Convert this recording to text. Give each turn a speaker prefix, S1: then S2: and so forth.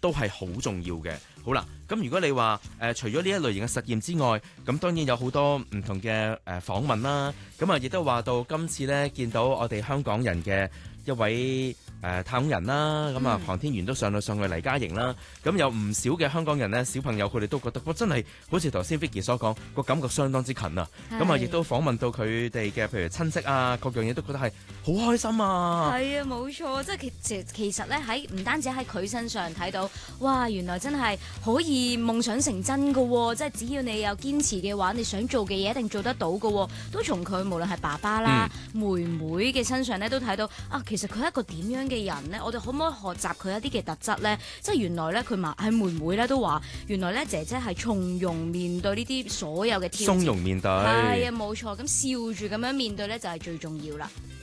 S1: 都係好重要嘅。好啦，咁如果你話除咗呢一類型嘅實驗之外，咁當然有好多唔同嘅訪問啦。咁啊，亦都話到今次呢，見到我哋香港人嘅一位太空人啦，咁啊航天員都上去黎嘉營啦。咁有唔少嘅香港人呢，小朋友佢哋都覺得真係好似頭先 Vicky 所講，個感覺相當之近啊。咁啊，亦都訪問到佢哋嘅譬如親戚啊，各樣嘢都覺得係好開心啊。
S2: 係啊，冇錯，即係其實咧喺唔單止喺佢身上睇到，哇！原來真係可以夢想成真㗎喎，即係只要你有堅持嘅話，你想做嘅嘢一定做得到㗎喎。都從佢無論係爸爸啦、妹妹嘅身上咧，都睇到啊，其實佢係一個點樣嘅人呢？我哋可唔可以學習佢一啲嘅特質呢？即係原來咧，佢係妹妹咧都話，原來咧姐姐係從容面對呢啲所有嘅挑戰，
S1: 從容面對，
S2: 係啊，冇錯。咁笑住咁樣面對咧，就係最重要啦。